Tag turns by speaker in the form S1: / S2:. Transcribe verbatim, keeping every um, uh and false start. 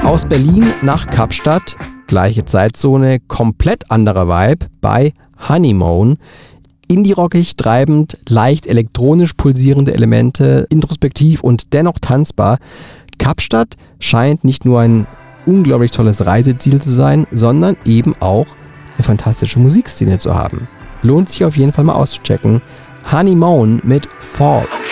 S1: Aus Berlin nach Kapstadt, gleiche Zeitzone, komplett anderer Vibe bei Honeymoon. Indie-rockig, treibend, leicht elektronisch pulsierende Elemente, introspektiv und dennoch tanzbar. Kapstadt scheint nicht nur ein unglaublich tolles Reiseziel zu sein, sondern eben auch eine fantastische Musikszene zu haben. Lohnt sich auf jeden Fall mal auszuchecken. Honeymoon mit Fall.